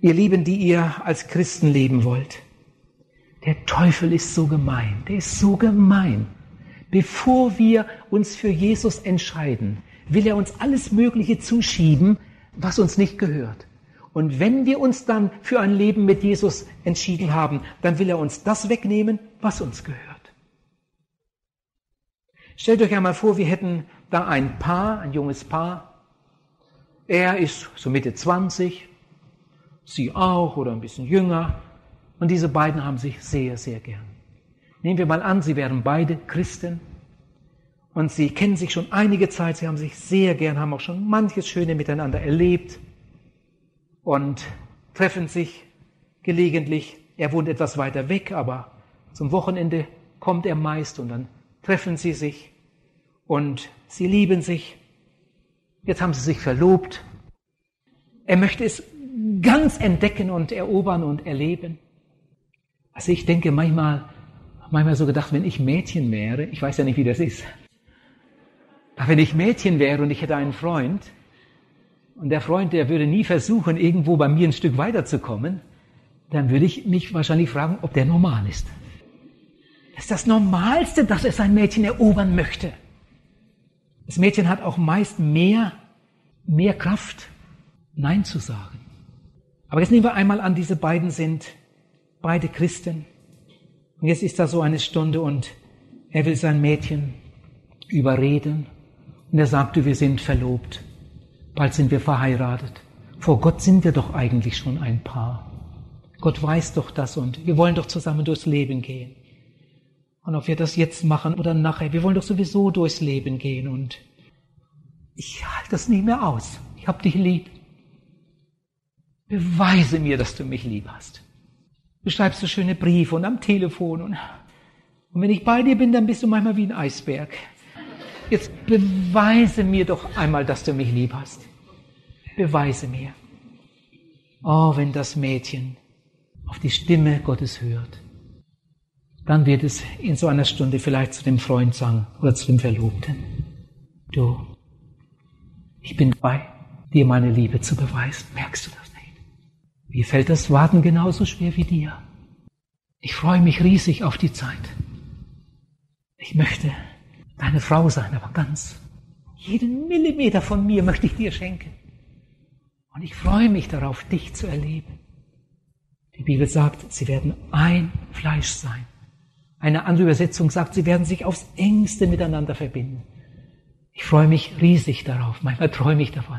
Ihr Lieben, die ihr als Christen leben wollt, der Teufel ist so gemein, der ist so gemein. Bevor wir uns für Jesus entscheiden, will er uns alles Mögliche zuschieben, was uns nicht gehört. Und wenn wir uns dann für ein Leben mit Jesus entschieden haben, dann will er uns das wegnehmen, was uns gehört. Stellt euch einmal vor, wir hätten da ein Paar, ein junges Paar. Er ist so Mitte 20, sie auch oder ein bisschen jünger. Und diese beiden haben sich sehr, sehr gern. Nehmen wir mal an, sie wären beide Christen. Und sie kennen sich schon einige Zeit, sie haben sich sehr gern, haben auch schon manches Schöne miteinander erlebt. Und treffen sich gelegentlich. Er wohnt etwas weiter weg, aber zum Wochenende kommt er meist und dann treffen sie sich und sie lieben sich. Jetzt haben sie sich verlobt. Er möchte es ganz entdecken und erobern und erleben. Also ich denke manchmal so gedacht, wenn ich Mädchen wäre, ich weiß ja nicht, wie das ist, aber wenn ich Mädchen wäre und ich hätte einen Freund, und der Freund, der würde nie versuchen, irgendwo bei mir ein Stück weiterzukommen, dann würde ich mich wahrscheinlich fragen, ob der normal ist. Das ist das Normalste, dass er sein Mädchen erobern möchte. Das Mädchen hat auch meist mehr Kraft, Nein zu sagen. Aber jetzt nehmen wir einmal an, diese beiden sind beide Christen. Und jetzt ist da so eine Stunde und er will sein Mädchen überreden. Und er sagte, wir sind verlobt. Bald sind wir verheiratet. Vor Gott sind wir doch eigentlich schon ein Paar. Gott weiß doch das und wir wollen doch zusammen durchs Leben gehen. Und ob wir das jetzt machen oder nachher, wir wollen doch sowieso durchs Leben gehen und ich halte das nicht mehr aus. Ich hab dich lieb. Beweise mir, dass du mich lieb hast. Du schreibst so schöne Briefe und am Telefon und wenn ich bei dir bin, dann bist du manchmal wie ein Eisberg. Jetzt beweise mir doch einmal, dass du mich lieb hast. Beweise mir. Oh, wenn das Mädchen auf die Stimme Gottes hört, dann wird es in so einer Stunde vielleicht zu dem Freund sagen oder zu dem Verlobten. Du, ich bin dabei, dir meine Liebe zu beweisen. Merkst du das nicht? Mir fällt das Warten genauso schwer wie dir. Ich freue mich riesig auf die Zeit. Ich möchte deine Frau sein, aber ganz. Jeden Millimeter von mir möchte ich dir schenken. Und ich freue mich darauf, dich zu erleben. Die Bibel sagt, sie werden ein Fleisch sein. Eine andere Übersetzung sagt, sie werden sich aufs Engste miteinander verbinden. Ich freue mich riesig darauf. Manchmal träume ich davon.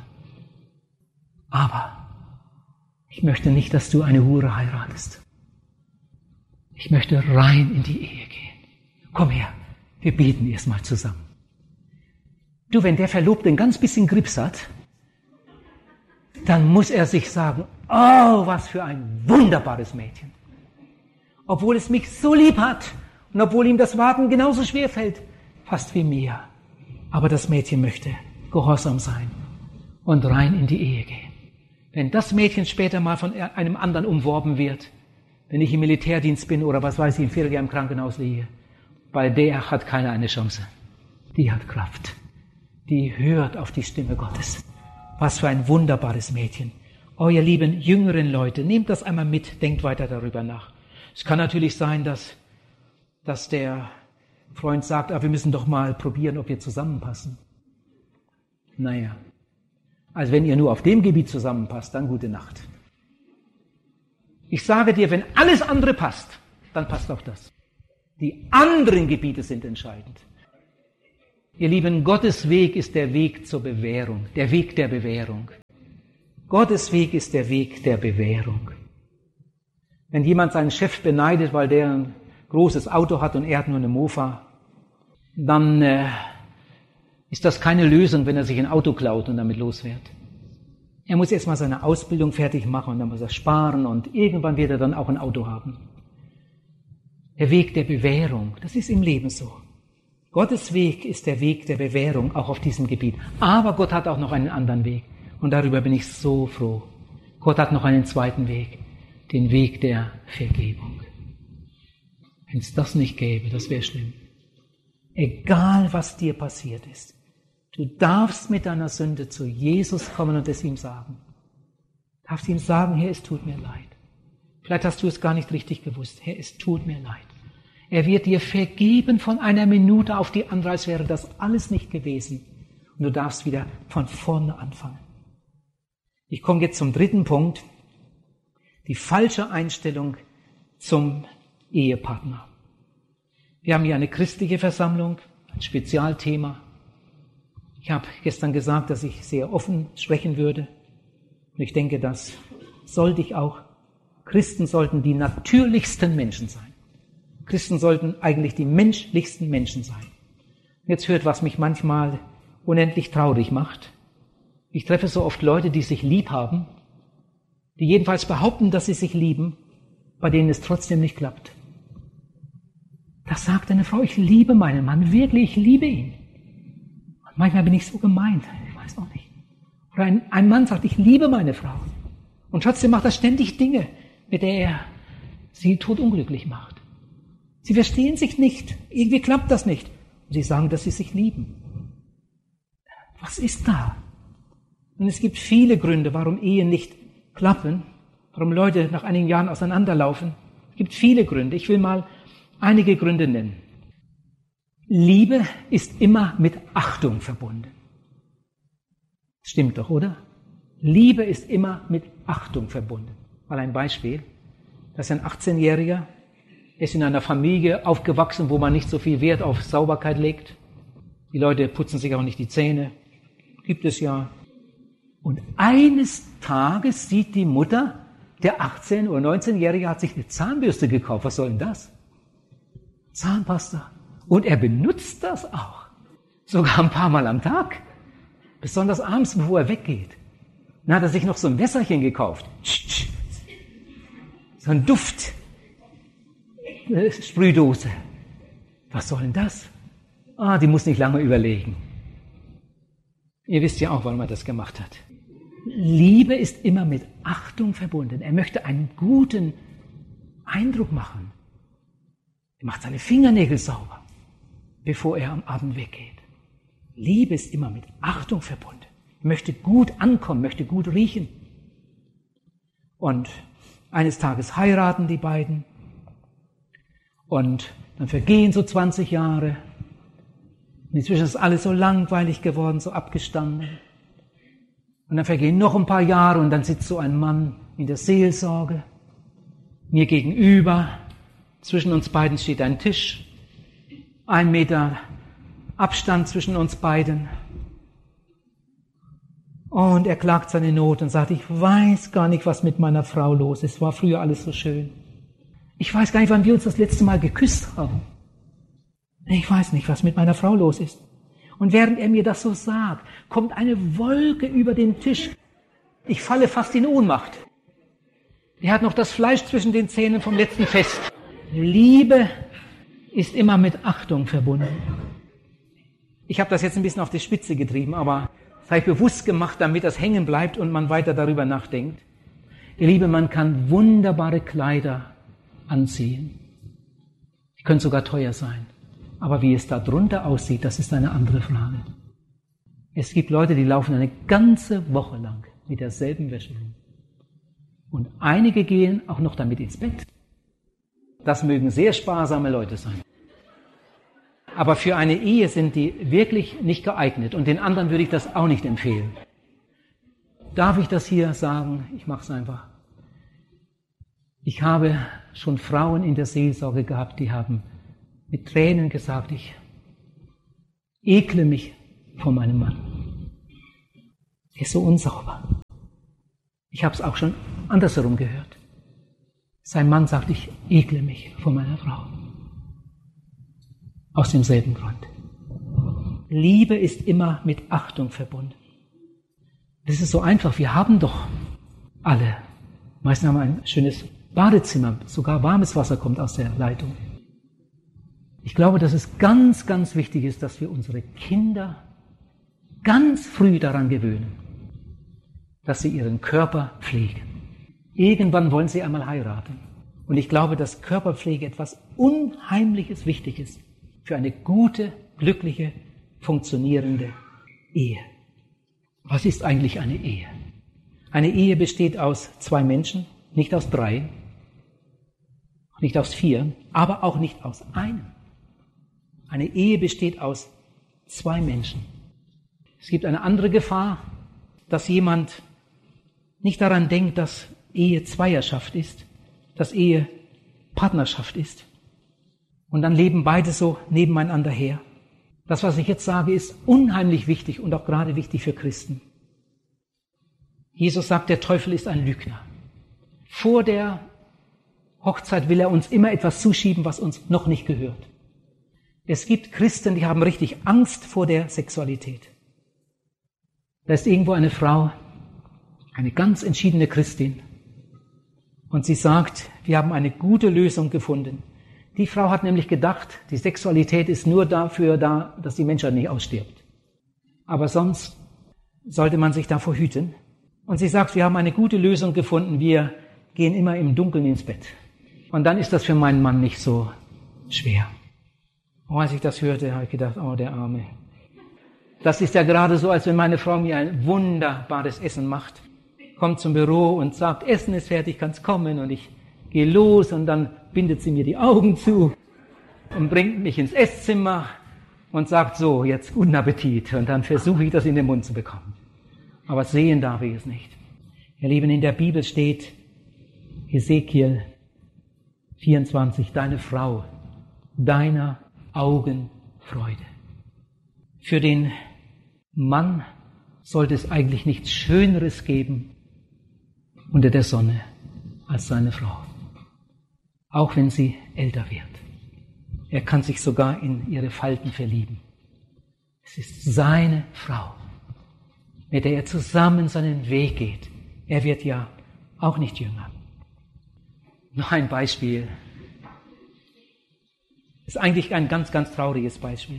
Aber ich möchte nicht, dass du eine Hure heiratest. Ich möchte rein in die Ehe gehen. Komm her. Wir beten erstmal zusammen. Du, wenn der Verlobte ein ganz bisschen Grips hat, dann muss er sich sagen, oh, was für ein wunderbares Mädchen. Obwohl es mich so lieb hat und obwohl ihm das Warten genauso schwer fällt, fast wie mir. Aber das Mädchen möchte gehorsam sein und rein in die Ehe gehen. Wenn das Mädchen später mal von einem anderen umworben wird, wenn ich im Militärdienst bin oder was weiß ich, im Vierteljahr im Krankenhaus liege, bei der hat keiner eine Chance. Die hat Kraft. Die hört auf die Stimme Gottes. Was für ein wunderbares Mädchen. Oh, ihr lieben jüngeren Leute, nehmt das einmal mit, denkt weiter darüber nach. Es kann natürlich sein, dass der Freund sagt, wir müssen doch mal probieren, ob wir zusammenpassen. Naja, also wenn ihr nur auf dem Gebiet zusammenpasst, dann gute Nacht. Ich sage dir, wenn alles andere passt, dann passt auch das. Die anderen Gebiete sind entscheidend. Ihr Lieben, Gottes Weg ist der Weg zur Bewährung, der Weg der Bewährung. Gottes Weg ist der Weg der Bewährung. Wenn jemand seinen Chef beneidet, weil der ein großes Auto hat und er hat nur eine Mofa, dann ist das keine Lösung, wenn er sich ein Auto klaut und damit losfährt. Er muss erstmal seine Ausbildung fertig machen und dann muss er sparen und irgendwann wird er dann auch ein Auto haben. Der Weg der Bewährung, das ist im Leben so. Gottes Weg ist der Weg der Bewährung, auch auf diesem Gebiet. Aber Gott hat auch noch einen anderen Weg. Und darüber bin ich so froh. Gott hat noch einen zweiten Weg, den Weg der Vergebung. Wenn es das nicht gäbe, das wäre schlimm. Egal, was dir passiert ist, du darfst mit deiner Sünde zu Jesus kommen und es ihm sagen. Darfst ihm sagen, Herr, es tut mir leid. Vielleicht hast du es gar nicht richtig gewusst. Herr, es tut mir leid. Er wird dir vergeben von einer Minute auf die andere, als wäre das alles nicht gewesen. Und du darfst wieder von vorne anfangen. Ich komme jetzt zum dritten Punkt. Die falsche Einstellung zum Ehepartner. Wir haben hier eine christliche Versammlung, ein Spezialthema. Ich habe gestern gesagt, dass ich sehr offen sprechen würde. Und ich denke, das sollte ich auch. Christen sollten die natürlichsten Menschen sein. Christen sollten eigentlich die menschlichsten Menschen sein. Jetzt hört, was mich manchmal unendlich traurig macht. Ich treffe so oft Leute, die sich lieb haben, die jedenfalls behaupten, dass sie sich lieben, bei denen es trotzdem nicht klappt. Da sagt eine Frau, ich liebe meinen Mann, wirklich, ich liebe ihn. Und manchmal bin ich so gemeint, ich weiß auch nicht. Oder ein Mann sagt, ich liebe meine Frau. Und trotzdem macht er ständig Dinge, mit der er sie todunglücklich macht. Sie verstehen sich nicht, irgendwie klappt das nicht. Und sie sagen, dass sie sich lieben. Was ist da? Und es gibt viele Gründe, warum Ehen nicht klappen, warum Leute nach einigen Jahren auseinanderlaufen. Es gibt viele Gründe. Ich will mal einige Gründe nennen. Liebe ist immer mit Achtung verbunden. Stimmt doch, oder? Liebe ist immer mit Achtung verbunden. Mal ein Beispiel. Das ist ein 18-Jähriger, ist in einer Familie aufgewachsen, wo man nicht so viel Wert auf Sauberkeit legt. Die Leute putzen sich auch nicht die Zähne. Gibt es ja. Und eines Tages sieht die Mutter, der 18- oder 19-Jährige hat sich eine Zahnbürste gekauft. Was soll denn das? Zahnpasta. Und er benutzt das auch. Sogar ein paar Mal am Tag. Besonders abends, bevor er weggeht. Dann hat er sich noch so ein Wässerchen gekauft. So ein Duft. Sprühdose. Was soll denn das? Die muss nicht lange überlegen. Ihr wisst ja auch, warum er das gemacht hat. Liebe ist immer mit Achtung verbunden. Er möchte einen guten Eindruck machen. Er macht seine Fingernägel sauber, bevor er am Abend weggeht. Liebe ist immer mit Achtung verbunden. Er möchte gut ankommen, möchte gut riechen. Und eines Tages heiraten die beiden. Und dann vergehen so 20 Jahre. Und inzwischen ist alles so langweilig geworden, so abgestanden. Und dann vergehen noch ein paar Jahre und dann sitzt so ein Mann in der Seelsorge, mir gegenüber. Zwischen uns beiden steht ein Tisch, 1 Meter Abstand zwischen uns beiden. Und er klagt seine Not und sagt, ich weiß gar nicht, was mit meiner Frau los ist. Es war früher alles so schön. Ich weiß gar nicht, wann wir uns das letzte Mal geküsst haben. Ich weiß nicht, was mit meiner Frau los ist. Und während er mir das so sagt, kommt eine Wolke über den Tisch. Ich falle fast in Ohnmacht. Er hat noch das Fleisch zwischen den Zähnen vom letzten Fest. Liebe ist immer mit Achtung verbunden. Ich habe das jetzt ein bisschen auf die Spitze getrieben, aber das habe ich bewusst gemacht, damit das hängen bleibt und man weiter darüber nachdenkt. Ihr Lieben, man kann wunderbare Kleider anziehen. Die können sogar teuer sein. Aber wie es da drunter aussieht, das ist eine andere Frage. Es gibt Leute, die laufen eine ganze Woche lang mit derselben Wäsche rum. Und einige gehen auch noch damit ins Bett. Das mögen sehr sparsame Leute sein. Aber für eine Ehe sind die wirklich nicht geeignet. Und den anderen würde ich das auch nicht empfehlen. Darf ich das hier sagen? Ich mache es einfach. Ich habe schon Frauen in der Seelsorge gehabt, die haben mit Tränen gesagt, ich ekle mich vor meinem Mann. Er ist so unsauber. Ich habe es auch schon andersherum gehört. Sein Mann sagt, ich ekle mich vor meiner Frau. Aus demselben Grund. Liebe ist immer mit Achtung verbunden. Das ist so einfach. Wir haben doch alle. Meistens haben wir ein schönes Badezimmer. Sogar warmes Wasser kommt aus der Leitung. Ich glaube, dass es ganz, ganz wichtig ist, dass wir unsere Kinder ganz früh daran gewöhnen, dass sie ihren Körper pflegen. Irgendwann wollen sie einmal heiraten. Und ich glaube, dass Körperpflege etwas Unheimliches wichtig ist für eine gute, glückliche, funktionierende Ehe. Was ist eigentlich eine Ehe? Eine Ehe besteht aus 2 Menschen, nicht aus 3, nicht aus 4, aber auch nicht aus einem. Eine Ehe besteht aus 2 Menschen. Es gibt eine andere Gefahr, dass jemand nicht daran denkt, dass Ehe Zweierschaft ist, dass Ehe Partnerschaft ist. Und dann leben beide so nebeneinander her. Das, was ich jetzt sage, ist unheimlich wichtig und auch gerade wichtig für Christen. Jesus sagt, der Teufel ist ein Lügner. Vor der Hochzeit will er uns immer etwas zuschieben, was uns noch nicht gehört. Es gibt Christen, die haben richtig Angst vor der Sexualität. Da ist irgendwo eine Frau, eine ganz entschiedene Christin, und sie sagt, wir haben eine gute Lösung gefunden. Die Frau hat nämlich gedacht, die Sexualität ist nur dafür da, dass die Menschheit nicht ausstirbt. Aber sonst sollte man sich davor hüten. Und sie sagt, wir haben eine gute Lösung gefunden, wir gehen immer im Dunkeln ins Bett. Und dann ist das für meinen Mann nicht so schwer. Und als ich das hörte, habe ich gedacht, oh, der Arme. Das ist ja gerade so, als wenn meine Frau mir ein wunderbares Essen macht, kommt zum Büro und sagt, Essen ist fertig, kannst kommen. Und ich gehe los und dann bindet sie mir die Augen zu und bringt mich ins Esszimmer und sagt so, jetzt guten Appetit. Und dann versuche ich das in den Mund zu bekommen. Aber sehen darf ich es nicht. Ihr Lieben, in der Bibel steht, Hesekiel 24, deine Frau, deiner Augen Freude. Für den Mann sollte es eigentlich nichts Schöneres geben unter der Sonne als seine Frau. Auch wenn sie älter wird. Er kann sich sogar in ihre Falten verlieben. Es ist seine Frau, mit der er zusammen seinen Weg geht. Er wird ja auch nicht jünger. Noch ein Beispiel. Ist eigentlich ein ganz, ganz trauriges Beispiel.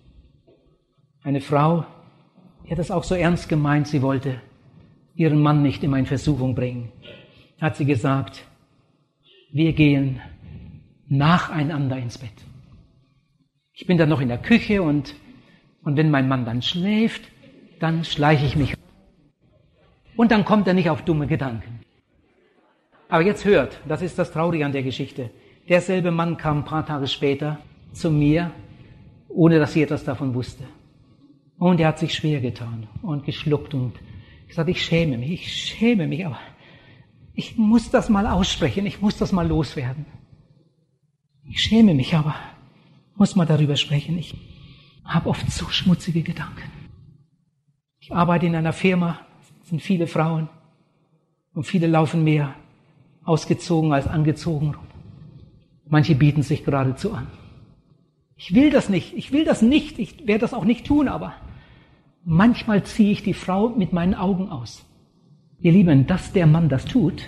Eine Frau, die hat es auch so ernst gemeint, sie wollte ihren Mann nicht immer in Versuchung bringen. Hat sie gesagt, wir gehen nacheinander ins Bett. Ich bin dann noch in der Küche und wenn mein Mann dann schläft, dann schleiche ich mich. Und dann kommt er nicht auf dumme Gedanken. Aber jetzt hört, das ist das Traurige an der Geschichte. Derselbe Mann kam ein paar Tage später zu mir, ohne dass ich etwas davon wusste. Und er hat sich schwer getan und geschluckt und gesagt, ich schäme mich, aber ich muss das mal aussprechen, ich muss das mal loswerden. Ich schäme mich, aber muss mal darüber sprechen. Ich habe oft so schmutzige Gedanken. Ich arbeite in einer Firma, es sind viele Frauen und viele laufen mehr ausgezogen als angezogen rum. Manche bieten sich geradezu an. Ich will das nicht, ich werde das auch nicht tun, aber manchmal ziehe ich die Frau mit meinen Augen aus. Ihr Lieben, dass der Mann das tut,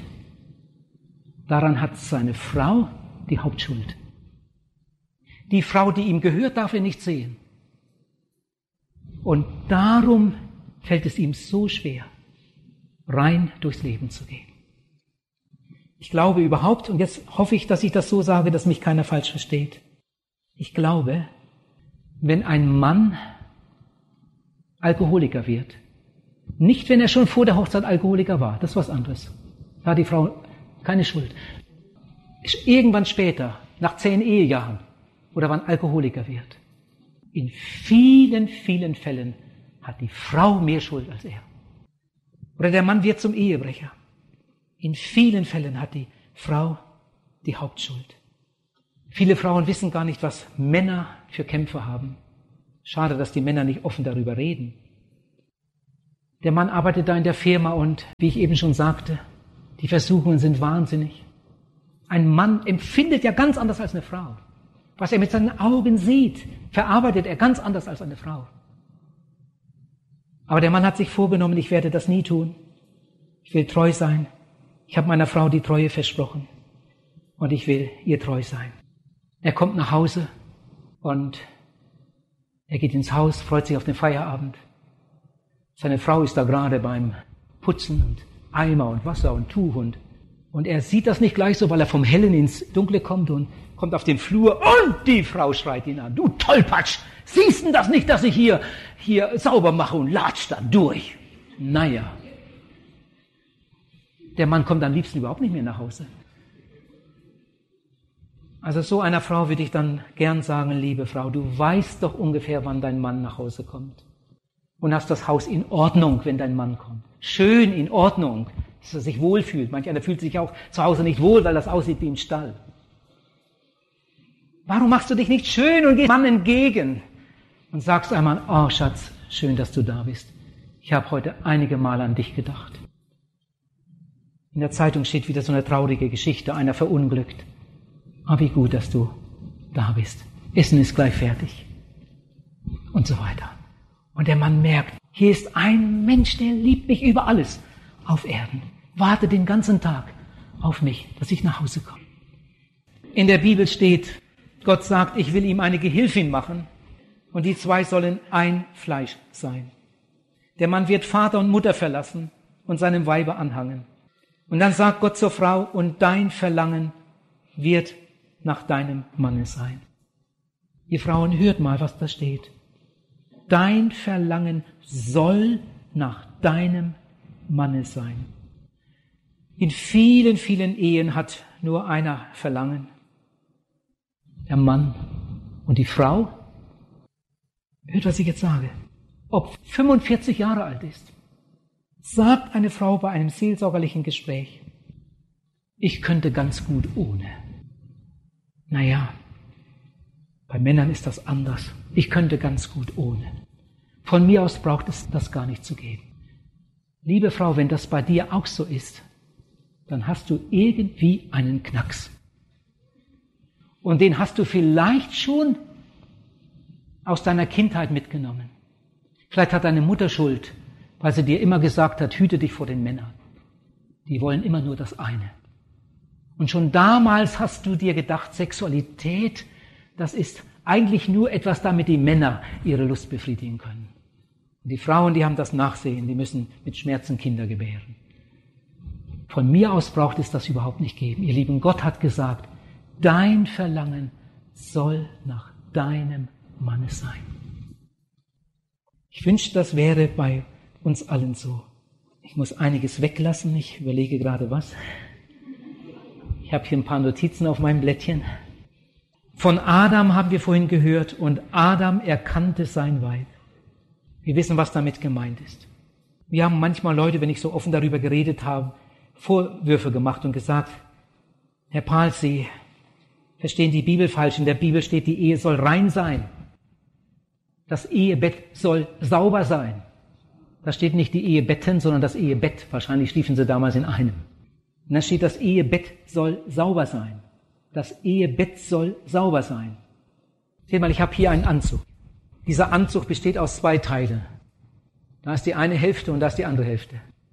daran hat seine Frau die Hauptschuld. Die Frau, die ihm gehört, darf er nicht sehen. Und darum fällt es ihm so schwer, rein durchs Leben zu gehen. Ich glaube überhaupt, und jetzt hoffe ich, dass ich das so sage, dass mich keiner falsch versteht. Ich glaube, wenn ein Mann Alkoholiker wird, nicht wenn er schon vor der Hochzeit Alkoholiker war, das ist was anderes. Da hat die Frau keine Schuld. Irgendwann später, nach 10 Ehejahren, oder wann Alkoholiker wird, in vielen, vielen Fällen hat die Frau mehr Schuld als er. Oder der Mann wird zum Ehebrecher. In vielen Fällen hat die Frau die Hauptschuld. Viele Frauen wissen gar nicht, was Männer für Kämpfe haben. Schade, dass die Männer nicht offen darüber reden. Der Mann arbeitet da in der Firma und, wie ich eben schon sagte, die Versuchungen sind wahnsinnig. Ein Mann empfindet ja ganz anders als eine Frau. Was er mit seinen Augen sieht, verarbeitet er ganz anders als eine Frau. Aber der Mann hat sich vorgenommen, ich werde das nie tun. Ich will treu sein. Ich habe meiner Frau die Treue versprochen und ich will ihr treu sein. Er kommt nach Hause und er geht ins Haus, freut sich auf den Feierabend. Seine Frau ist da gerade beim Putzen und Eimer und Wasser und Tuch und er sieht das nicht gleich so, weil er vom Hellen ins Dunkle kommt und kommt auf den Flur und die Frau schreit ihn an. Du Tollpatsch, siehst du das nicht, dass ich hier sauber mache und latscht da durch? Naja. Der Mann kommt am liebsten überhaupt nicht mehr nach Hause. Also so einer Frau würde ich dann gern sagen, liebe Frau, du weißt doch ungefähr, wann dein Mann nach Hause kommt. Und hast das Haus in Ordnung, wenn dein Mann kommt. Schön in Ordnung, dass er sich wohlfühlt. Manch einer fühlt sich auch zu Hause nicht wohl, weil das aussieht wie im Stall. Warum machst du dich nicht schön und gehst dem Mann entgegen und sagst einmal, oh Schatz, schön, dass du da bist. Ich habe heute einige Male an dich gedacht. In der Zeitung steht wieder so eine traurige Geschichte, einer verunglückt. Aber wie gut, dass du da bist. Essen ist gleich fertig. Und so weiter. Und der Mann merkt, hier ist ein Mensch, der liebt mich über alles auf Erden. Wartet den ganzen Tag auf mich, dass ich nach Hause komme. In der Bibel steht, Gott sagt, ich will ihm eine Gehilfin machen und die zwei sollen ein Fleisch sein. Der Mann wird Vater und Mutter verlassen und seinem Weibe anhangen. Und dann sagt Gott zur Frau, und dein Verlangen wird nach deinem Manne sein. Ihr Frauen, hört mal, was da steht. Dein Verlangen soll nach deinem Manne sein. In vielen, vielen Ehen hat nur einer Verlangen. Der Mann und die Frau. Hört, was ich jetzt sage. Ob 45 Jahre alt ist, sagt eine Frau bei einem seelsorgerlichen Gespräch, ich könnte ganz gut ohne. Naja, bei Männern ist das anders. Ich könnte ganz gut ohne. Von mir aus braucht es das gar nicht zu geben. Liebe Frau, wenn das bei dir auch so ist, dann hast du irgendwie einen Knacks. Und den hast du vielleicht schon aus deiner Kindheit mitgenommen. Vielleicht hat deine Mutter Schuld, weil sie dir immer gesagt hat, hüte dich vor den Männern. Die wollen immer nur das eine. Und schon damals hast du dir gedacht, Sexualität, das ist eigentlich nur etwas, damit die Männer ihre Lust befriedigen können. Und die Frauen, die haben das Nachsehen, die müssen mit Schmerzen Kinder gebären. Von mir aus braucht es das überhaupt nicht geben. Ihr Lieben, Gott hat gesagt, dein Verlangen soll nach deinem Manne sein. Ich wünschte, das wäre bei uns allen so. Ich muss einiges weglassen, ich überlege gerade was. Ich habe hier ein paar Notizen auf meinem Blättchen. Von Adam haben wir vorhin gehört, und Adam erkannte sein Weib. Wir wissen, was damit gemeint ist. Wir haben manchmal Leute, wenn ich so offen darüber geredet habe, Vorwürfe gemacht und gesagt, Herr Pahls, Sie verstehen die Bibel falsch. In der Bibel steht, die Ehe soll rein sein. Das Ehebett soll sauber sein. Da steht nicht die Ehebetten, sondern das Ehebett. Wahrscheinlich schliefen sie damals in einem. Und dann steht, das Ehebett soll sauber sein. Das Ehebett soll sauber sein. Seht mal, ich habe hier einen Anzug. Dieser Anzug besteht aus 2 Teilen. Da ist die eine Hälfte und da ist die andere Hälfte.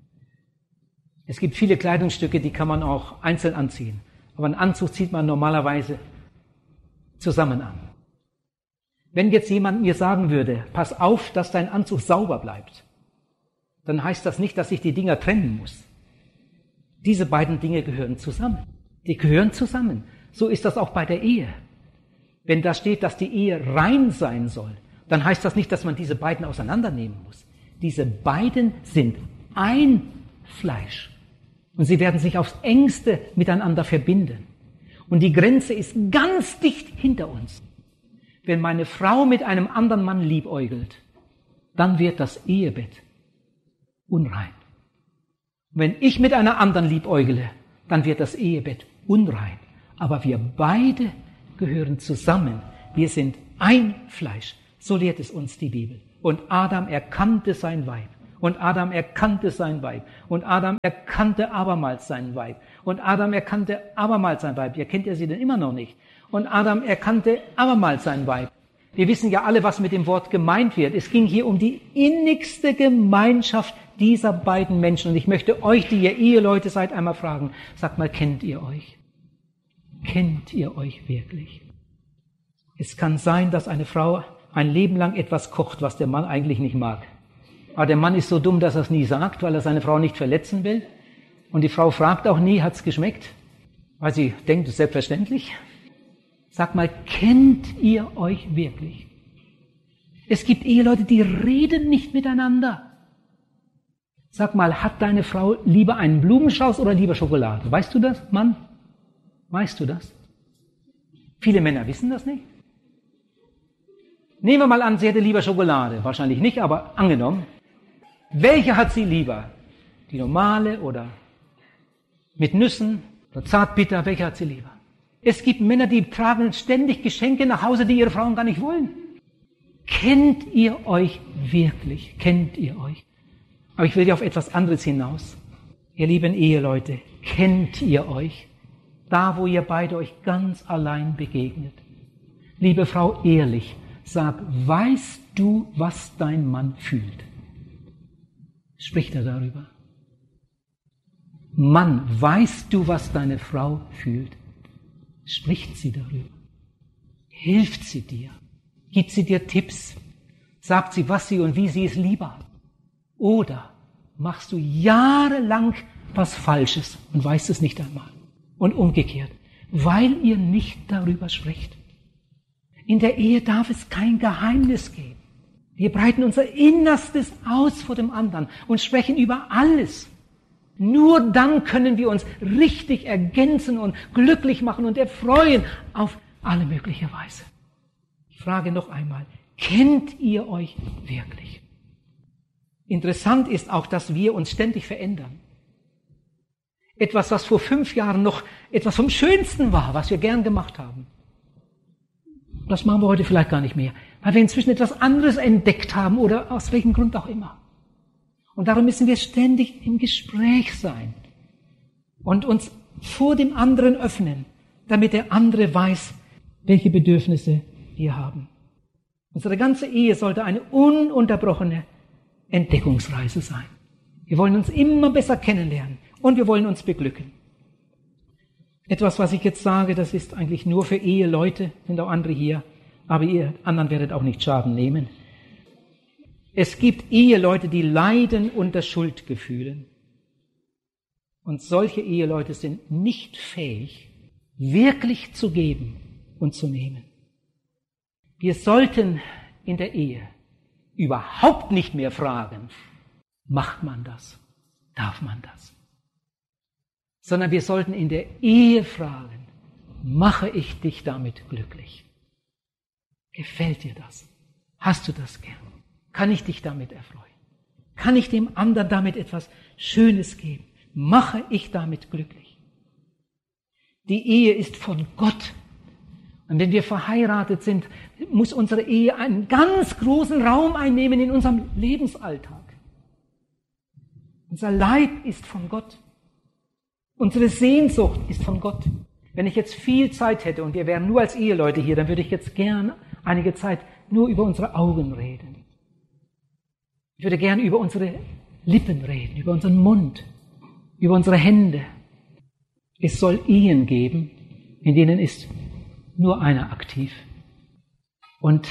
Es gibt viele Kleidungsstücke, die kann man auch einzeln anziehen. Aber einen Anzug zieht man normalerweise zusammen an. Wenn jetzt jemand mir sagen würde, pass auf, dass dein Anzug sauber bleibt, dann heißt das nicht, dass ich die Dinger trennen muss. Diese beiden Dinge gehören zusammen. Die gehören zusammen. So ist das auch bei der Ehe. Wenn da steht, dass die Ehe rein sein soll, dann heißt das nicht, dass man diese beiden auseinandernehmen muss. Diese beiden sind ein Fleisch. Und sie werden sich aufs Engste miteinander verbinden. Und die Grenze ist ganz dicht hinter uns. Wenn meine Frau mit einem anderen Mann liebäugelt, dann wird das Ehebett unrein. Wenn ich mit einer anderen liebäugle, dann wird das Ehebett unrein. Aber wir beide gehören zusammen. Wir sind ein Fleisch. So lehrt es uns die Bibel. Und Adam erkannte sein Weib. Und Adam erkannte sein Weib. Und Adam erkannte abermals sein Weib. Und Adam erkannte abermals sein Weib. Ihr kennt ja sie denn immer noch nicht. Und Adam erkannte abermals sein Weib. Wir wissen ja alle, was mit dem Wort gemeint wird. Es ging hier um die innigste Gemeinschaft dieser beiden Menschen. Und ich möchte euch, die ihr Eheleute seid, einmal fragen, sagt mal, kennt ihr euch? Kennt ihr euch wirklich? Es kann sein, dass eine Frau ein Leben lang etwas kocht, was der Mann eigentlich nicht mag. Aber der Mann ist so dumm, dass er es nie sagt, weil er seine Frau nicht verletzen will. Und die Frau fragt auch nie, hat's geschmeckt? Weil sie denkt, es ist selbstverständlich. Sag mal, kennt ihr euch wirklich? Es gibt Eheleute, die reden nicht miteinander. Sag mal, hat deine Frau lieber einen Blumenstrauß oder lieber Schokolade? Weißt du das, Mann? Weißt du das? Viele Männer wissen das nicht. Nehmen wir mal an, sie hätte lieber Schokolade. Wahrscheinlich nicht, aber angenommen. Welche hat sie lieber? Die normale oder mit Nüssen oder zartbitter? Welche hat sie lieber? Es gibt Männer, die tragen ständig Geschenke nach Hause, die ihre Frauen gar nicht wollen. Kennt ihr euch wirklich? Kennt ihr euch? Aber ich will ja auf etwas anderes hinaus. Ihr lieben Eheleute, kennt ihr euch? Da, wo ihr beide euch ganz allein begegnet. Liebe Frau, ehrlich, sag, weißt du, was dein Mann fühlt? Spricht er darüber? Mann, weißt du, was deine Frau fühlt? Spricht sie darüber? Hilft sie dir? Gibt sie dir Tipps? Sagt sie, was sie und wie sie es lieber hat? Oder machst du jahrelang was Falsches und weißt es nicht einmal? Und umgekehrt, weil ihr nicht darüber sprecht. In der Ehe darf es kein Geheimnis geben. Wir breiten unser Innerstes aus vor dem anderen und sprechen über alles. Nur dann können wir uns richtig ergänzen und glücklich machen und erfreuen auf alle mögliche Weise. Ich frage noch einmal, kennt ihr euch wirklich? Interessant ist auch, dass wir uns ständig verändern. Etwas, was vor 5 Jahren noch etwas vom Schönsten war, was wir gern gemacht haben. Das machen wir heute vielleicht gar nicht mehr, weil wir inzwischen etwas anderes entdeckt haben oder aus welchem Grund auch immer. Und darum müssen wir ständig im Gespräch sein und uns vor dem anderen öffnen, damit der andere weiß, welche Bedürfnisse wir haben. Unsere ganze Ehe sollte eine ununterbrochene Entdeckungsreise sein. Wir wollen uns immer besser kennenlernen und wir wollen uns beglücken. Etwas, was ich jetzt sage, das ist eigentlich nur für Eheleute, sind auch andere hier, aber ihr anderen werdet auch nicht Schaden nehmen. Es gibt Eheleute, die leiden unter Schuldgefühlen. Und solche Eheleute sind nicht fähig, wirklich zu geben und zu nehmen. Wir sollten in der Ehe überhaupt nicht mehr fragen, macht man das? Darf man das? Sondern wir sollten in der Ehe fragen, mache ich dich damit glücklich? Gefällt dir das? Hast du das gern? Kann ich dich damit erfreuen? Kann ich dem anderen damit etwas Schönes geben? Mache ich damit glücklich? Die Ehe ist von Gott. Und wenn wir verheiratet sind, muss unsere Ehe einen ganz großen Raum einnehmen in unserem Lebensalltag. Unser Leib ist von Gott. Unsere Sehnsucht ist von Gott. Wenn ich jetzt viel Zeit hätte und wir wären nur als Eheleute hier, dann würde ich jetzt gern einige Zeit nur über unsere Augen reden. Ich würde gern über unsere Lippen reden, über unseren Mund, über unsere Hände. Es soll Ehen geben, in denen ist nur einer aktiv. Und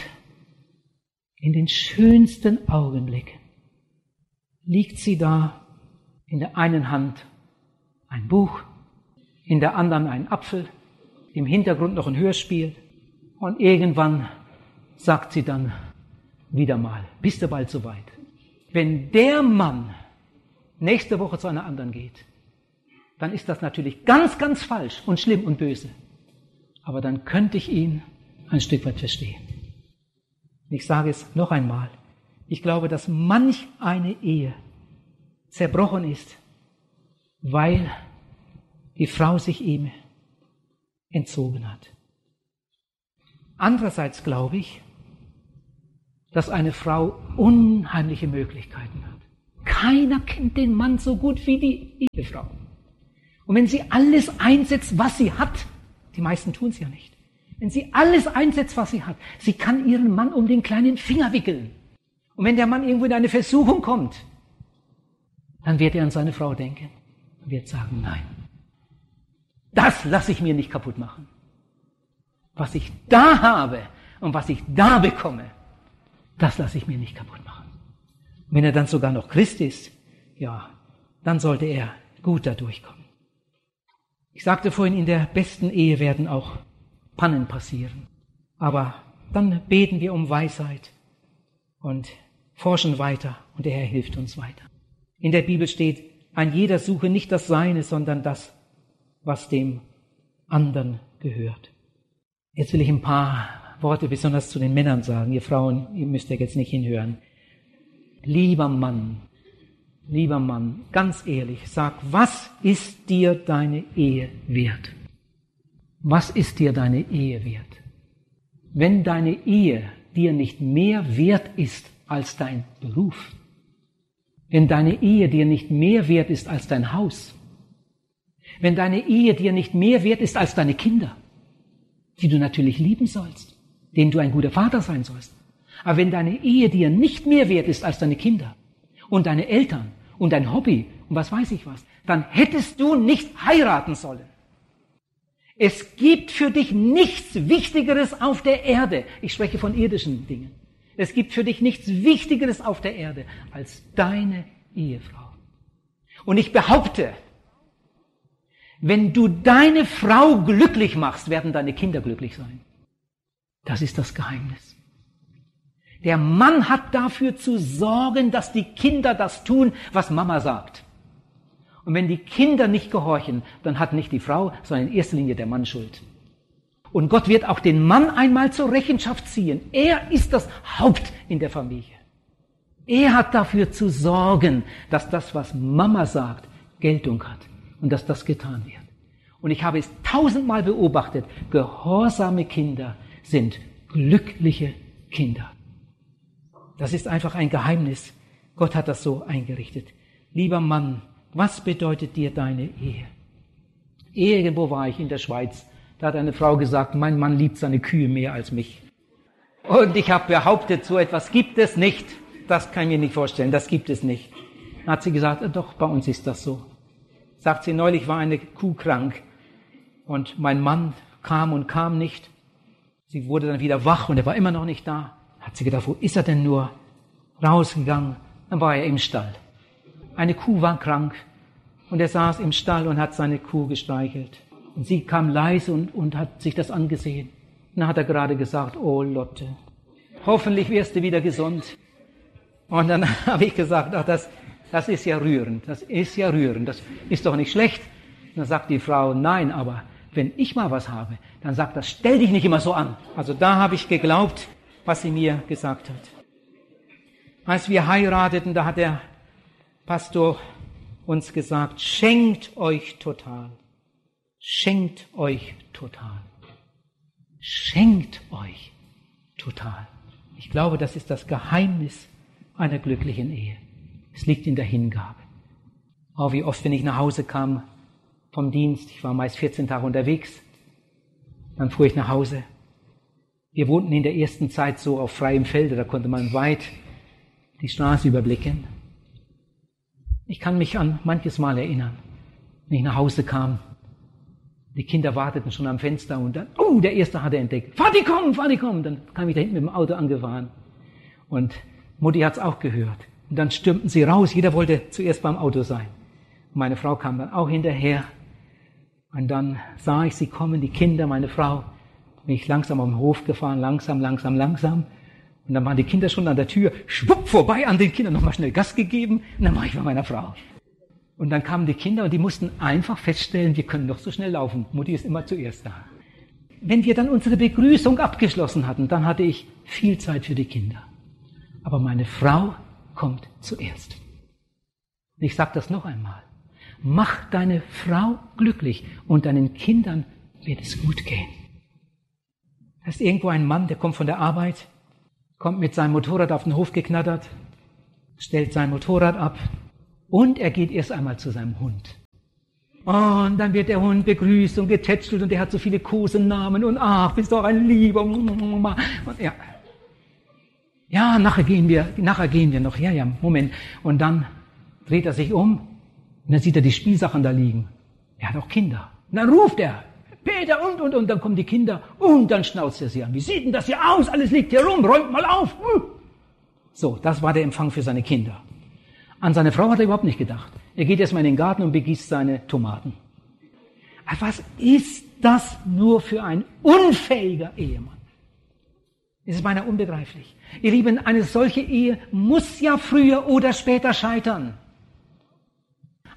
in den schönsten Augenblicken liegt sie da, in der einen Hand ein Buch, in der anderen ein Apfel, im Hintergrund noch ein Hörspiel und irgendwann sagt sie dann wieder mal, bist du bald soweit? Wenn der Mann nächste Woche zu einer anderen geht, dann ist das natürlich ganz, ganz falsch und schlimm und böse. Aber dann könnte ich ihn ein Stück weit verstehen. Ich sage es noch einmal. Ich glaube, dass manch eine Ehe zerbrochen ist, weil die Frau sich ihm entzogen hat. Andererseits glaube ich, dass eine Frau unheimliche Möglichkeiten hat. Keiner kennt den Mann so gut wie die Ehefrau. Und wenn sie alles einsetzt, was sie hat, die meisten tun es ja nicht, wenn sie alles einsetzt, was sie hat, sie kann ihren Mann um den kleinen Finger wickeln. Und wenn der Mann irgendwo in eine Versuchung kommt, dann wird er an seine Frau denken und wird sagen, nein, das lasse ich mir nicht kaputt machen. Was ich da habe und was ich da bekomme, das lasse ich mir nicht kaputt machen. Und wenn er dann sogar noch Christ ist, ja, dann sollte er gut da durchkommen. Ich sagte vorhin, in der besten Ehe werden auch Pannen passieren. Aber dann beten wir um Weisheit und forschen weiter und der Herr hilft uns weiter. In der Bibel steht, ein jeder suche nicht das Seine, sondern das, was dem anderen gehört. Jetzt will ich ein paar Worte besonders zu den Männern sagen. Ihr Frauen, ihr müsst ja jetzt nicht hinhören. Lieber Mann, ganz ehrlich, sag, was ist dir deine Ehe wert? Was ist dir deine Ehe wert? Wenn deine Ehe dir nicht mehr wert ist als dein Beruf, wenn deine Ehe dir nicht mehr wert ist als dein Haus, wenn deine Ehe dir nicht mehr wert ist als deine Kinder, die du natürlich lieben sollst, denen du ein guter Vater sein sollst, aber wenn deine Ehe dir nicht mehr wert ist als deine Kinder und deine Eltern und dein Hobby und was weiß ich was, dann hättest du nicht heiraten sollen. Es gibt für dich nichts Wichtigeres auf der Erde. Ich spreche von irdischen Dingen. Es gibt für dich nichts Wichtigeres auf der Erde als deine Ehefrau. Und ich behaupte, wenn du deine Frau glücklich machst, werden deine Kinder glücklich sein. Das ist das Geheimnis. Der Mann hat dafür zu sorgen, dass die Kinder das tun, was Mama sagt. Und wenn die Kinder nicht gehorchen, dann hat nicht die Frau, sondern in erster Linie der Mann Schuld. Und Gott wird auch den Mann einmal zur Rechenschaft ziehen. Er ist das Haupt in der Familie. Er hat dafür zu sorgen, dass das, was Mama sagt, Geltung hat und dass das getan wird. Und ich habe es 1000-mal beobachtet, gehorsame Kinder sind glückliche Kinder. Das ist einfach ein Geheimnis. Gott hat das so eingerichtet. Lieber Mann, was bedeutet dir deine Ehe? Irgendwo war ich in der Schweiz. Da hat eine Frau gesagt, mein Mann liebt seine Kühe mehr als mich. Und ich habe behauptet, so etwas gibt es nicht. Das kann ich mir nicht vorstellen, das gibt es nicht. Dann hat sie gesagt, doch, bei uns ist das so. Sagt sie, neulich war eine Kuh krank und mein Mann kam und kam nicht. Sie wurde dann wieder wach und er war immer noch nicht da. Hat sie gedacht, wo ist er denn nur? Rausgegangen, dann war er im Stall. Eine Kuh war krank und er saß im Stall und hat seine Kuh gestreichelt. Und sie kam leise und hat sich das angesehen. Und dann hat er gerade gesagt, oh Lotte, hoffentlich wirst du wieder gesund. Und dann habe ich gesagt, ach, das ist ja rührend, das ist doch nicht schlecht. Und dann sagt die Frau, nein, aber wenn ich mal was habe, dann sagt das, stell dich nicht immer so an. Also da habe ich geglaubt, was sie mir gesagt hat. Als wir heirateten, da hat der Pastor uns gesagt, schenkt euch total. Schenkt euch total. Schenkt euch total. Ich glaube, das ist das Geheimnis einer glücklichen Ehe. Es liegt in der Hingabe. Oh, wie oft, wenn ich nach Hause kam vom Dienst, ich war meist 14 Tage unterwegs, dann fuhr ich nach Hause. Wir wohnten in der ersten Zeit so auf freiem Felde, da konnte man weit die Straße überblicken. Ich kann mich an manches Mal erinnern, wenn ich nach Hause kam. Die Kinder warteten schon am Fenster und dann, der Erste hatte entdeckt. Vati, komm! Dann kam ich da hinten mit dem Auto angefahren. Und Mutti hat's auch gehört. Und dann stürmten sie raus. Jeder wollte zuerst beim Auto sein. Und meine Frau kam dann auch hinterher. Und dann sah ich sie kommen, die Kinder, meine Frau. Bin ich langsam am Hof gefahren, langsam. Und dann waren die Kinder schon an der Tür, schwupp, vorbei an den Kindern, nochmal schnell Gas gegeben. Und dann war ich bei meiner Frau. Und dann kamen die Kinder und die mussten einfach feststellen, wir können doch so schnell laufen. Mutti ist immer zuerst da. Wenn wir dann unsere Begrüßung abgeschlossen hatten, dann hatte ich viel Zeit für die Kinder. Aber meine Frau kommt zuerst. Und ich sage das noch einmal. Mach deine Frau glücklich und deinen Kindern wird es gut gehen. Da ist irgendwo ein Mann, der kommt von der Arbeit, kommt mit seinem Motorrad auf den Hof geknattert, stellt sein Motorrad ab und er geht erst einmal zu seinem Hund. Und dann wird der Hund begrüßt und getätschelt und der hat so viele Kosenamen und ach, bist doch ein Lieber. Und ja, nachher gehen wir noch. Ja, Moment. Und dann dreht er sich um und dann sieht er die Spielsachen da liegen. Er hat auch Kinder. Und dann ruft er, Peter und dann kommen die Kinder und dann schnauzt er sie an. Wie sieht denn das hier aus? Alles liegt hier rum, räumt mal auf. So, das war der Empfang für seine Kinder. An seine Frau hat er überhaupt nicht gedacht. Er geht erstmal in den Garten und begießt seine Tomaten. Aber was ist das nur für ein unfähiger Ehemann? Es ist beinahe unbegreiflich. Ihr Lieben, eine solche Ehe muss ja früher oder später scheitern.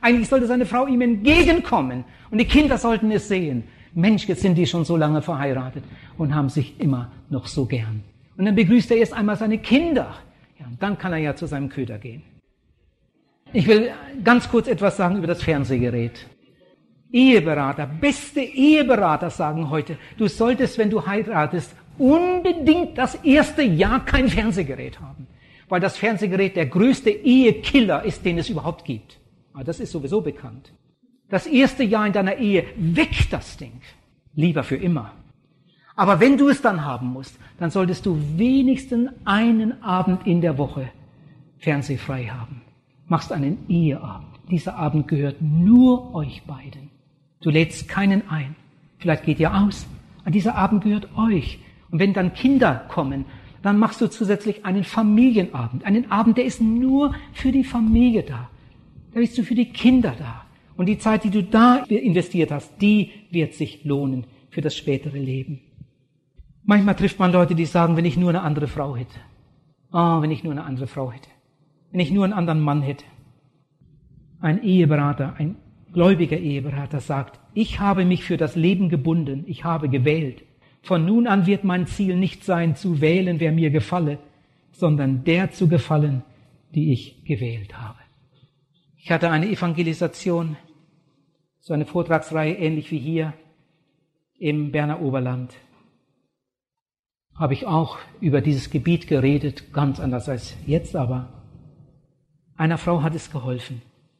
Eigentlich sollte seine Frau ihm entgegenkommen und die Kinder sollten es sehen. Mensch, jetzt sind die schon so lange verheiratet und haben sich immer noch so gern. Und dann begrüßt er erst einmal seine Kinder. Ja, und dann kann er ja zu seinem Köder gehen. Ich will ganz kurz etwas sagen über das Fernsehgerät. Eheberater, beste Eheberater sagen heute, du solltest, wenn du heiratest, unbedingt das erste Jahr kein Fernsehgerät haben. Weil das Fernsehgerät der größte Ehekiller ist, den es überhaupt gibt. Aber das ist sowieso bekannt. Das erste Jahr in deiner Ehe, weg das Ding. Lieber für immer. Aber wenn du es dann haben musst, dann solltest du wenigstens einen Abend in der Woche fernsehfrei haben. Machst einen Eheabend. Dieser Abend gehört nur euch beiden. Du lädst keinen ein. Vielleicht geht ihr aus. An dieser Abend gehört euch. Und wenn dann Kinder kommen, dann machst du zusätzlich einen Familienabend. Einen Abend, der ist nur für die Familie da. Da bist du für die Kinder da. Und die Zeit, die du da investiert hast, die wird sich lohnen für das spätere Leben. Manchmal trifft man Leute, die sagen, wenn ich nur eine andere Frau hätte. Wenn ich nur eine andere Frau hätte. Wenn ich nur einen anderen Mann hätte. Ein Eheberater, ein gläubiger Eheberater sagt, ich habe mich für das Leben gebunden, ich habe gewählt. Von nun an wird mein Ziel nicht sein, zu wählen, wer mir gefalle, sondern der zu gefallen, die ich gewählt habe. Ich hatte eine Evangelisation, so eine Vortragsreihe ähnlich wie hier im Berner Oberland. Habe ich auch über dieses Gebiet geredet, ganz anders als jetzt aber. Einer Frau hat es geholfen.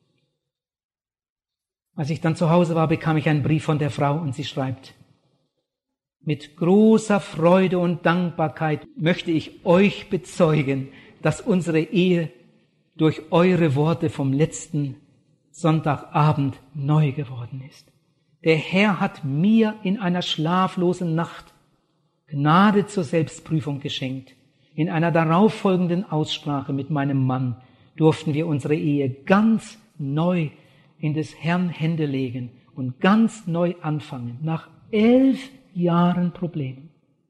Als ich dann zu Hause war, bekam ich einen Brief von der Frau und sie schreibt, mit großer Freude und Dankbarkeit möchte ich euch bezeugen, dass unsere Ehe durch eure Worte vom letzten Sonntagabend neu geworden ist. Der Herr hat mir in einer schlaflosen Nacht Gnade zur Selbstprüfung geschenkt. In einer darauffolgenden Aussprache mit meinem Mann durften wir unsere Ehe ganz neu in des Herrn Hände legen und ganz neu anfangen, nach 11 Jahren Problemen.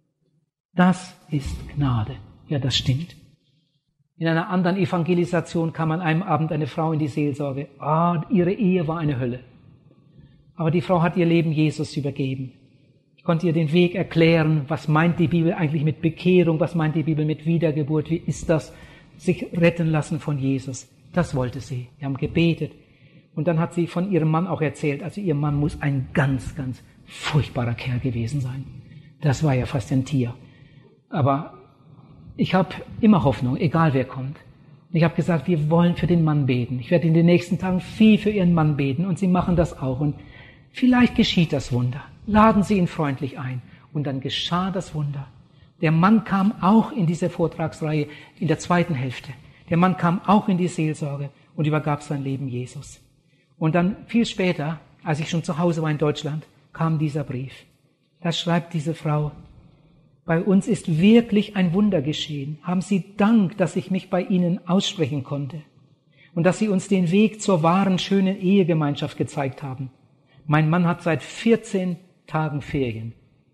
Das ist Gnade. Ja, das stimmt. In einer anderen Evangelisation kam an einem Abend eine Frau in die Seelsorge. Ihre Ehe war eine Hölle. Aber die Frau hat ihr Leben Jesus übergeben. Ich konnte ihr den Weg erklären, was meint die Bibel eigentlich mit Bekehrung, was meint die Bibel mit Wiedergeburt, wie ist das, sich retten lassen von Jesus. Das wollte sie. Wir haben gebetet. Und dann hat sie von ihrem Mann auch erzählt, also ihr Mann muss ein ganz, ganz furchtbarer Kerl gewesen sein. Das war ja fast ein Tier. Aber ich habe immer Hoffnung, egal wer kommt. Und ich habe gesagt, wir wollen für den Mann beten. Ich werde in den nächsten Tagen viel für ihren Mann beten und sie machen das auch. Und vielleicht geschieht das Wunder. Laden Sie ihn freundlich ein. Und dann geschah das Wunder. Der Mann kam auch in diese Vortragsreihe in der zweiten Hälfte. Der Mann kam auch in die Seelsorge und übergab sein Leben Jesus. Und dann viel später, als ich schon zu Hause war in Deutschland, kam dieser Brief. Da schreibt diese Frau, bei uns ist wirklich ein Wunder geschehen. Haben Sie Dank, dass ich mich bei Ihnen aussprechen konnte und dass Sie uns den Weg zur wahren, schönen Ehegemeinschaft gezeigt haben. Mein Mann hat seit 14 Tagen Ferien.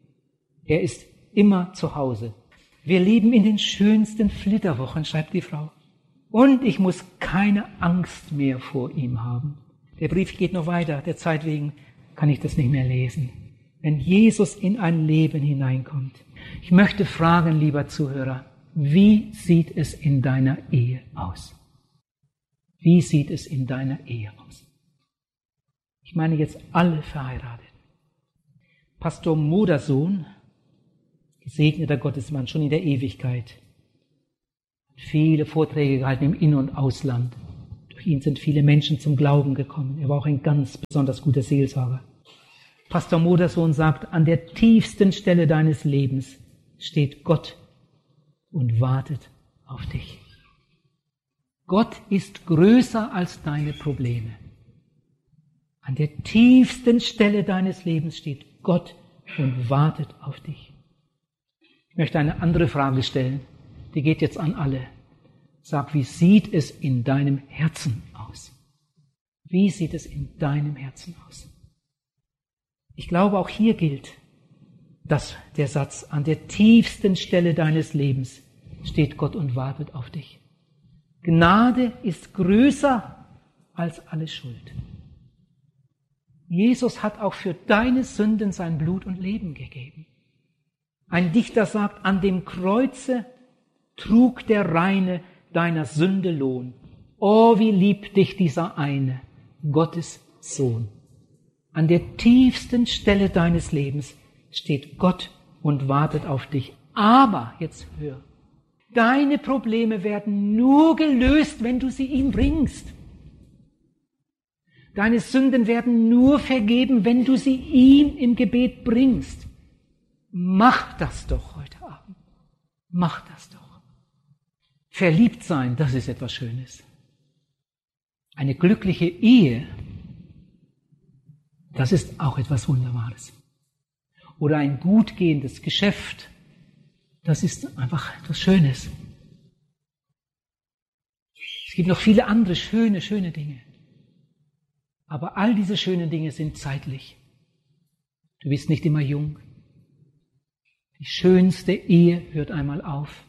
Er ist immer zu Hause. Wir leben in den schönsten Flitterwochen, schreibt die Frau. Und ich muss keine Angst mehr vor ihm haben. Der Brief geht noch weiter, der Zeit wegen kann ich das nicht mehr lesen. Wenn Jesus in ein Leben hineinkommt. Ich möchte fragen, lieber Zuhörer, wie sieht es in deiner Ehe aus? Wie sieht es in deiner Ehe aus? Ich meine jetzt alle verheiratet. Pastor Modersohn, gesegneter Gottesmann, schon in der Ewigkeit, hat viele Vorträge gehalten im In- und Ausland. Durch ihn sind viele Menschen zum Glauben gekommen. Er war auch ein ganz besonders guter Seelsorger. Pastor Modersohn sagt, an der tiefsten Stelle deines Lebens steht Gott und wartet auf dich. Gott ist größer als deine Probleme. An der tiefsten Stelle deines Lebens steht Gott und wartet auf dich. Ich möchte eine andere Frage stellen, die geht jetzt an alle. Sag, wie sieht es in deinem Herzen aus? Wie sieht es in deinem Herzen aus? Ich glaube, auch hier gilt der Satz, an der tiefsten Stelle deines Lebens steht Gott und wartet auf dich. Gnade ist größer als alle Schuld. Jesus hat auch für deine Sünden sein Blut und Leben gegeben. Ein Dichter sagt, an dem Kreuze trug der Reine deiner Sünde Lohn. Oh, wie liebt dich dieser eine, Gottes Sohn. An der tiefsten Stelle deines Lebens steht Gott und wartet auf dich. Aber, jetzt hör, deine Probleme werden nur gelöst, wenn du sie ihm bringst. Deine Sünden werden nur vergeben, wenn du sie ihm im Gebet bringst. Mach das doch heute Abend. Mach das doch. Verliebt sein, das ist etwas Schönes. Eine glückliche Ehe, das ist auch etwas Wunderbares. Oder ein gut gehendes Geschäft, das ist einfach etwas Schönes. Es gibt noch viele andere schöne Dinge. Aber all diese schönen Dinge sind zeitlich. Du bist nicht immer jung. Die schönste Ehe hört einmal auf.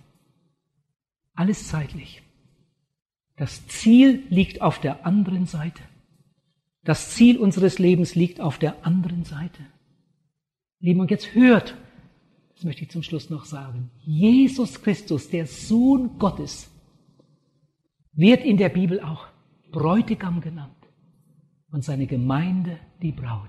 Alles zeitlich. Das Ziel liegt auf der anderen Seite. Das Ziel unseres Lebens liegt auf der anderen Seite. Lieben, und jetzt hört, das möchte ich zum Schluss noch sagen, Jesus Christus, der Sohn Gottes, wird in der Bibel auch Bräutigam genannt und seine Gemeinde die Braut.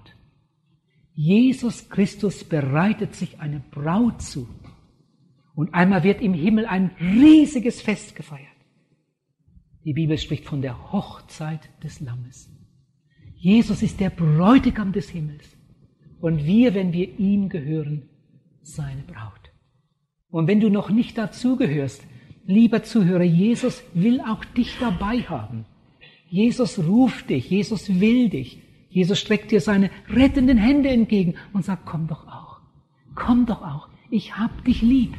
Jesus Christus bereitet sich eine Braut zu und einmal wird im Himmel ein riesiges Fest gefeiert. Die Bibel spricht von der Hochzeit des Lammes. Jesus ist der Bräutigam des Himmels und wir, wenn wir ihm gehören, seine Braut. Und wenn du noch nicht dazugehörst, lieber Zuhörer, Jesus will auch dich dabei haben. Jesus ruft dich, Jesus will dich. Jesus streckt dir seine rettenden Hände entgegen und sagt, komm doch auch, ich hab dich lieb.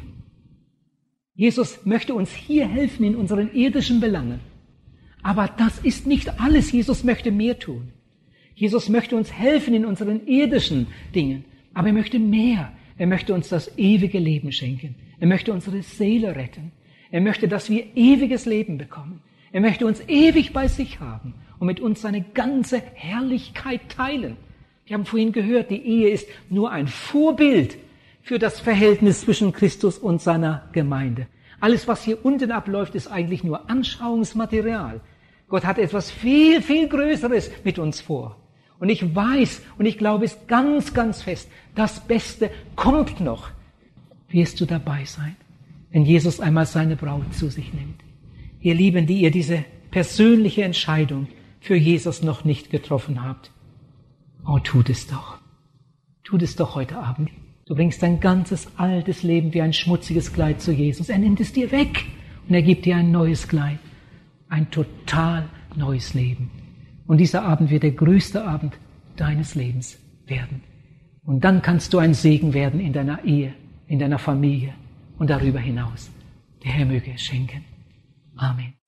Jesus möchte uns hier helfen in unseren irdischen Belangen. Aber das ist nicht alles. Jesus möchte mehr tun. Jesus möchte uns helfen in unseren irdischen Dingen. Aber er möchte mehr. Er möchte uns das ewige Leben schenken. Er möchte unsere Seele retten. Er möchte, dass wir ewiges Leben bekommen. Er möchte uns ewig bei sich haben und mit uns seine ganze Herrlichkeit teilen. Wir haben vorhin gehört, die Ehe ist nur ein Vorbild für das Verhältnis zwischen Christus und seiner Gemeinde. Alles, was hier unten abläuft, ist eigentlich nur Anschauungsmaterial. Gott hat etwas viel, viel Größeres mit uns vor. Und ich weiß und ich glaube es ganz, ganz fest, das Beste kommt noch. Wirst du dabei sein, wenn Jesus einmal seine Braut zu sich nimmt? Ihr Lieben, die ihr diese persönliche Entscheidung für Jesus noch nicht getroffen habt, oh, tut es doch. Tut es doch heute Abend. Du bringst dein ganzes altes Leben wie ein schmutziges Kleid zu Jesus. Er nimmt es dir weg und er gibt dir ein neues Kleid. Ein total neues Leben. Und dieser Abend wird der größte Abend deines Lebens werden. Und dann kannst du ein Segen werden in deiner Ehe, in deiner Familie und darüber hinaus. Der Herr möge es schenken. Amen.